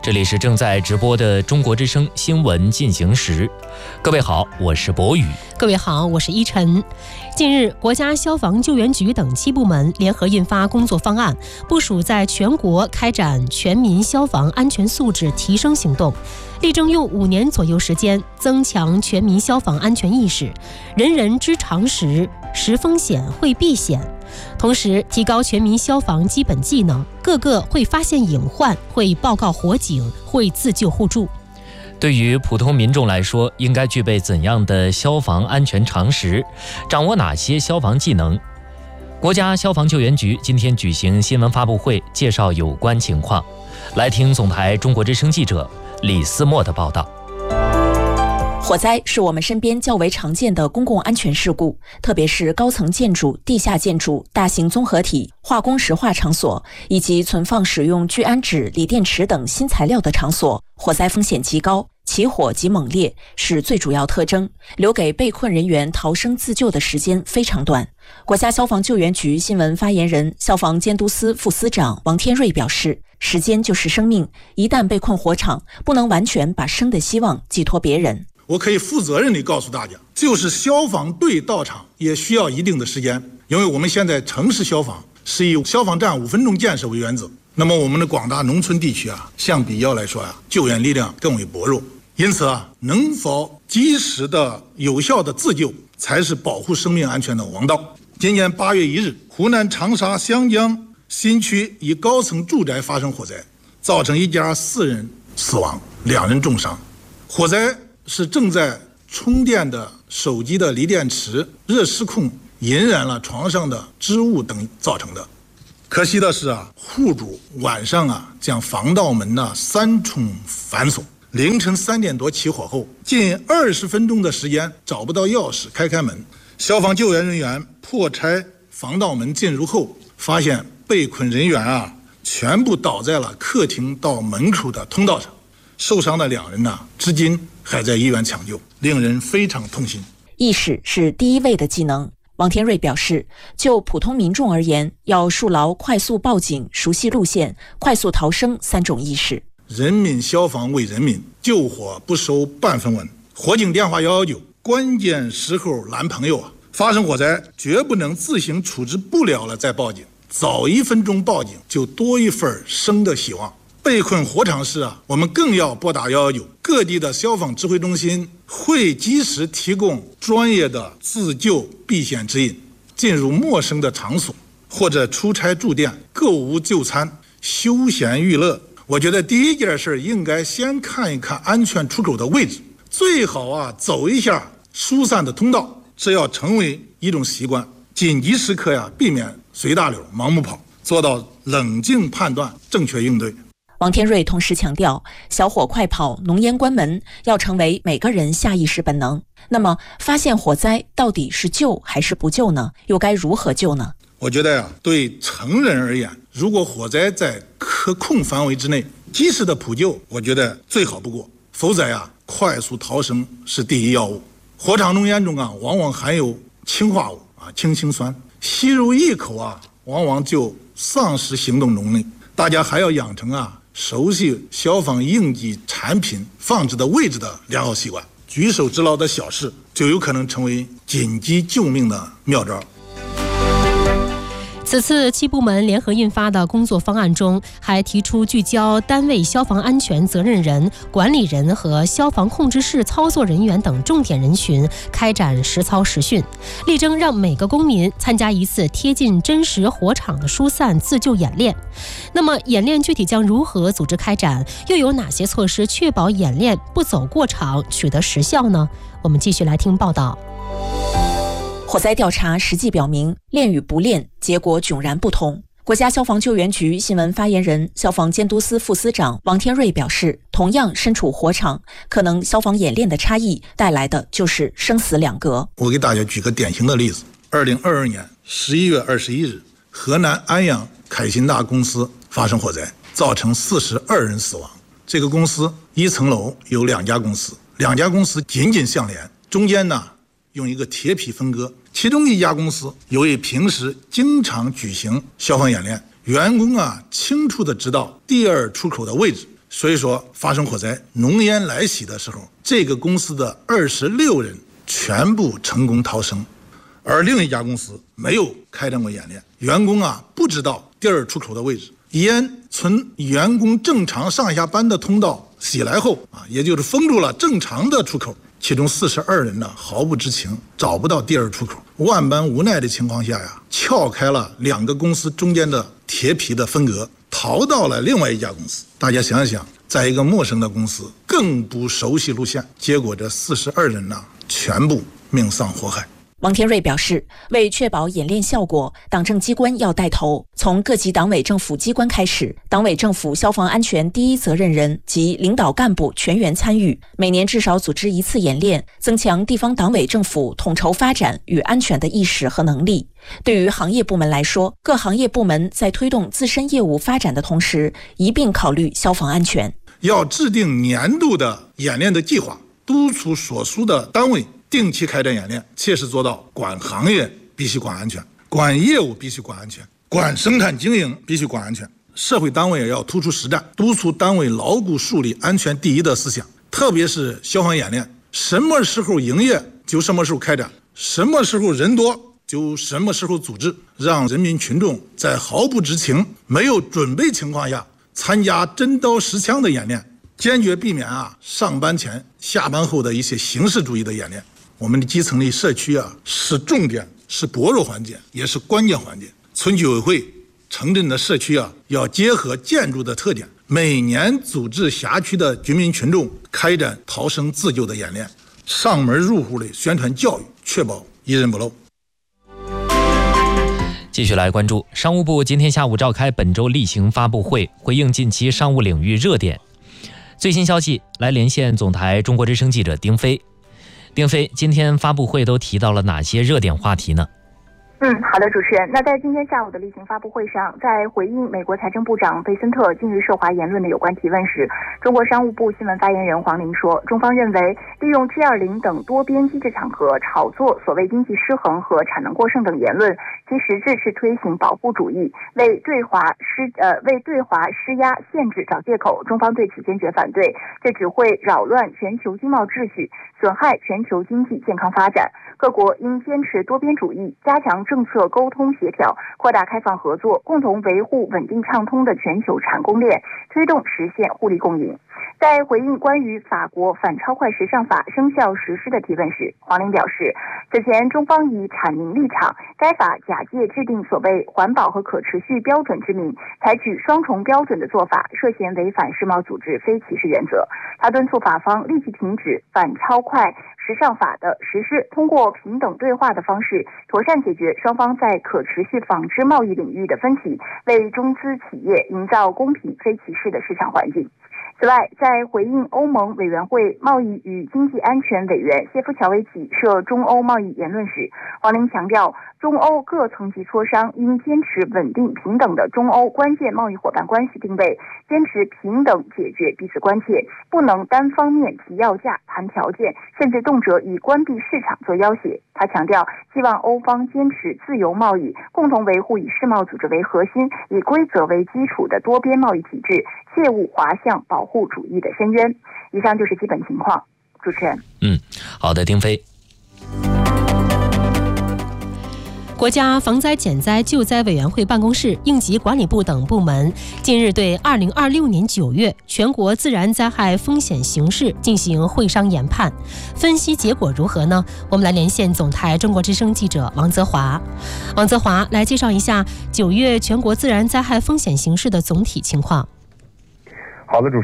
这里是正在直播的中国之声新闻进行时。各位好，我是博宇。 各位好，我是依晨。近日，国家消防救援局等7部门联合印发工作方案，部署在全国开展全民消防安全素质提升行动，力争用5年左右时间增强全民消防安全意识，人人知常识，识风险会避险。同时提高全民消防基本技能，个个会发现隐患，会报告火警，会自救互助。 对于普通民众来说，应该具备怎样的消防安全常识？掌握哪些消防技能？国家消防救援局今天举行新闻发布会，介绍有关情况。来听总台中国之声记者李思墨的报道。 火灾是我们身边较为常见的公共安全事故，特别是高层建筑、地下建筑、大型综合体、化工石化场所以及存放使用聚氨酯、锂电池等新材料的场所，火灾风险极高，起火极猛烈是最主要特征，留给被困人员逃生自救的时间非常短。国家消防救援局新闻发言人、消防监督司副司长王天瑞表示，时间就是生命，一旦被困火场，不能完全把生的希望寄托别人。 我可以负责任地告诉大家，就是消防队到场也需要一定的时间，因为我们现在城市消防是以消防站5分钟建设为原则，那么我们的广大农村地区相比较来说救援力量更为薄弱，因此能否及时的有效的自救才是保护生命安全的王道。今年8月1日，湖南长沙湘江新区一高层住宅发生火灾，造成一家4人死亡，2人重伤。火灾是正在充电的手机的锂电池热失控引燃了床上的织物等造成的。可惜的是户主晚上将防盗门3重反锁，凌晨3点多起火后，近20分钟的时间找不到钥匙开门。消防救援人员破拆防盗门进入后，发现被困人员全部倒在了客厅到门口的通道上，受伤的2人至今还在医院抢救，令人非常痛心。 意识是第一位的技能。王天瑞表示，就普通民众而言，要树牢快速报警、熟悉路线、快速逃生3种意识。 人民消防为人民，救火不收半分文。火警电话119，关键时候拦朋友发生火灾绝不能自行处置不了了再报警，早1分钟报警就多一份生的希望。被困火场时我们更要拨打119，各地的消防指挥中心会及时提供专业的自救避险指引。进入陌生的场所或者出差住店、购物就餐、休闲娱乐，我觉得第一件事应该先看一看安全出口的位置，最好走一下疏散的通道，这要成为一种习惯。紧急时刻避免随大流、盲目跑，做到冷静判断、正确应对。 王天瑞同时强调，小火快跑、浓烟关门要成为每个人下意识本能。那么，发现火灾到底是救还是不救呢？又该如何救呢？ 我觉得对成人而言，如果火灾在可控范围之内，及时的扑救，我觉得最好不过。否则快速逃生是第一要务。火场浓烟中往往含有氰化物氢氰酸，吸入一口往往就丧失行动能力。大家还要养成熟悉消防应急产品放置的位置的良好习惯，举手之劳的小事就有可能成为紧急救命的妙招。 此次7部门联合印发的工作方案中，还提出聚焦单位消防安全责任人、管理人和消防控制室操作人员等重点人群，开展实操实训，力争让每个公民参加一次贴近真实火场的疏散自救演练。那么，演练具体将如何组织开展？又有哪些措施确保演练不走过场，取得实效呢？我们继续来听报道。 火灾调查实际表明，练与不练，结果迥然不同。国家消防救援局新闻发言人、消防监督司副司长王天瑞表示，同样身处火场，可能消防演练的差异带来的就是生死两隔。 我给大家举个典型的例子：2022年11月21日，河南安阳开心大公司发生火灾，造成42人死亡。这个公司1层楼有2家公司，2家公司紧紧相连，中间用一个铁皮分割。其中一家公司由于平时经常举行消防演练，员工清楚地知道第2出口的位置， 所以说发生火灾，浓烟来袭的时候，这个公司的26人全部成功逃生，而另一家公司没有开展过演练，员工不知道第二出口的位置，烟从员工正常上下班的通道袭来后也就是封住了正常的出口，其中42人毫不知情，找不到第二出口，万般无奈的情况下撬开了2个公司中间的铁皮的分隔，逃到了另外一家公司。大家想想，在一个陌生的公司，更不熟悉路线，结果这42人全部命丧火海。 王天瑞表示，为确保演练效果，党政机关要带头，从各级党委政府机关开始，党委政府消防安全第一责任人及领导干部全员参与，每年至少组织1次演练，增强地方党委政府统筹发展与安全的意识和能力。对于行业部门来说，各行业部门在推动自身业务发展的同时，一并考虑消防安全。 要制定年度的演练的计划，督促所属的单位定期开展演练，切实做到管行业必须管安全，管业务必须管安全，管生产经营必须管安全。社会单位也要突出实战，督促单位牢固树立安全第一的思想。特别是消防演练，什么时候营业就什么时候开展，什么时候人多就什么时候组织，让人民群众在毫不知情、没有准备情况下参加真刀实枪的演练，坚决避免上班前、下班后的一些形式主义的演练。我们的基层的社区是重点，是薄弱环节，也是关键环节。村居委会、城镇的社区要结合建筑的特点，每年组织辖区的居民群众开展逃生自救的演练，上门入户的宣传教育，确保一人不漏。 继续来关注，商务部今天下午召开本周例行发布会，回应近期商务领域热点。最新消息，来连线总台中国之声记者丁飞。丁飞，今天发布会都提到了哪些热点话题呢？ 好的，主持人。那在今天下午的例行发布会上，在回应美国财政部长贝森特近日涉华言论的有关提问时，中国商务部新闻发言人黄玲说，中方认为利用 G20 等多边机制场合炒作所谓经济失衡和产能过剩等言论，其实质是推行保护主义，为对华施压限制找借口，中方对此坚决反对，这只会扰乱全球经贸秩序，损害全球经济健康发展。各国应坚持多边主义，加强政策沟通协调，扩大开放合作，共同维护稳定畅通的全球产供链，推动实现互利共赢。在回应关于法国反超快时尚法生效实施的提问时，黄玲表示，此前中方以阐明立场，该法假借制定所谓环保和可持续标准之名，采取双重标准的做法，涉嫌违反世贸组织非歧视原则。他敦促法方立即停止反超快时尚法的实施，通过平等对话的方式，妥善解决双方在可持续纺织贸易领域的分歧，为中资企业营造公平非歧视的市场环境。此外，在回应欧盟委员会贸易与经济安全委员谢夫乔维奇涉中欧贸易言论时，黄玲强调，中欧各层级磋商应坚持稳定平等的中欧关键贸易伙伴关系定位，坚持平等解决彼此关切，不能单方面提要价、谈条件，甚至动辄以关闭市场做要挟。他强调，希望欧方坚持自由贸易，共同维护以世贸组织为核心、以规则为基础的多边贸易体制，切勿滑向保护主义的深渊。以上就是基本情况。主持人。 好的，丁飞。 国家防灾减灾救灾委员会办公室、应急管理部等部门近日对2026年9月全国自然灾害风险形势进行会商研判，分析结果如何呢？我们来连线总台中国之声记者王泽华。王泽华来介绍一下9月全国自然灾害风险形势的总体情况。 好的，主持人。